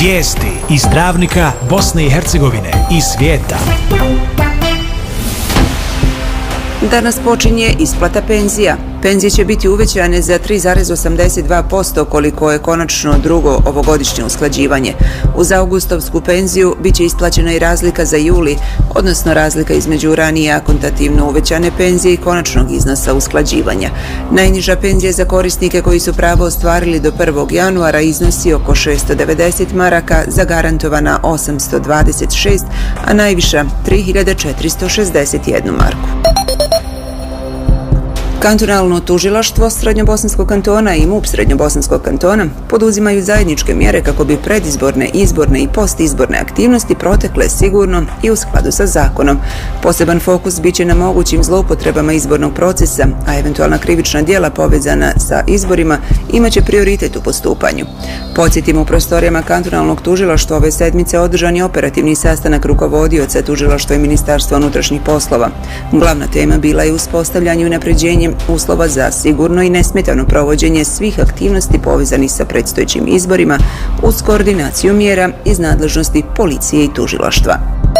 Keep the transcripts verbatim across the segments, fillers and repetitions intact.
Vijesti iz Travnika, Bosne i Hercegovine i svijeta. Danas počinje isplata penzija. Penzije će biti uvećane za tri zarez osamdeset dva posto koliko je konačno drugo ovogodišnje usklađivanje. Uz augustovsku penziju bit će isplaćena i razlika za juli, odnosno razlika između ranije akontativno uvećane penzije i konačnog iznosa usklađivanja. Najniža penzija za korisnike koji su pravo ostvarili do prvog januara iznosi oko šesto devedeset maraka, zagarantovana osamsto dvadeset šest, a najviša tri hiljade četiristo šezdeset jednu marku. Kantonalno tužilaštvo Srednjobosanskog kantona i MUP Srednjobosanskog kantona poduzimaju zajedničke mjere kako bi predizborne, izborne i postizborne aktivnosti protekle sigurno i u skladu sa zakonom. Poseban fokus biće na mogućim zloupotrebama izbornog procesa, a eventualna krivična djela povezana sa izborima imaće prioritet u postupanju. Podsjetimo, u prostorijama kantonalnog tužilaštva ove sedmice održan je operativni sastanak rukovodioca tužilaštva i Ministarstva unutrašnjih poslova. Glavna tema bila je uspostavljanje i unapređenje uslova za sigurno i nesmetano provođenje svih aktivnosti povezanih sa predstojećim izborima uz koordinaciju mjera iz nadležnosti policije i tužilaštva.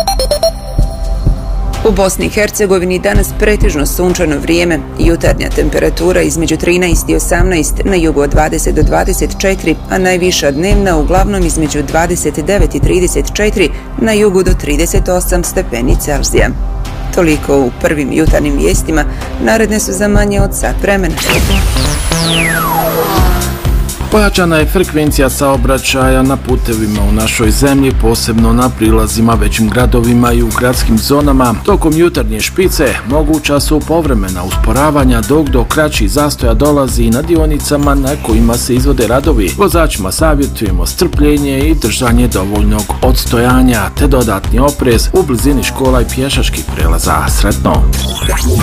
U Bosni i Hercegovini danas pretežno sunčano vrijeme, jutarnja temperatura između trinaest i osamnaest, na jugu od dvadeset do dvadeset četiri, a najviša dnevna uglavnom između dvadeset devet i trideset četiri, na jugu do trideset osam stepeni Celzija. Toliko u prvim jutarnjim vijestima, naredne su za manje od sat vremena. Pojačana je frekvencija saobraćaja na putevima u našoj zemlji, posebno na prilazima većim gradovima i u gradskim zonama. Tokom jutarnje špice moguća su povremena usporavanja, dok do kraćih zastoja dolazi i na dionicama na kojima se izvode radovi. Vozačima savjetujemo strpljenje i držanje dovoljnog odstojanja, te dodatni oprez u blizini škola i pješačkih prelaza. Sretno!